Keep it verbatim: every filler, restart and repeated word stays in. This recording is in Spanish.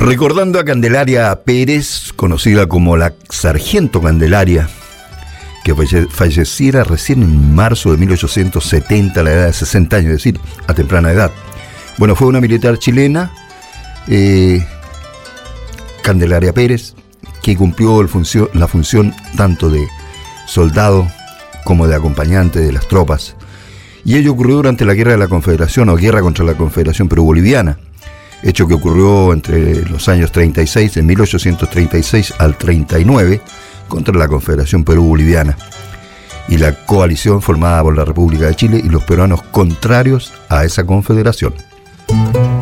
Recordando a Candelaria Pérez, conocida como la Sargento Candelaria, que falleciera recién en marzo de mil ochocientos setenta a la edad de sesenta años, es decir, a temprana edad. Bueno, fue una militar chilena, eh, Candelaria Pérez, que cumplió el función, la función tanto de soldado como de acompañante de las tropas. Y ello ocurrió durante la Guerra de la Confederación o Guerra contra la Confederación Perú-Boliviana, hecho que ocurrió entre los años treinta y seis, de mil ochocientos treinta y seis al treinta y nueve, contra la Confederación Perú-Boliviana y la coalición formada por la República de Chile y los peruanos contrarios a esa confederación.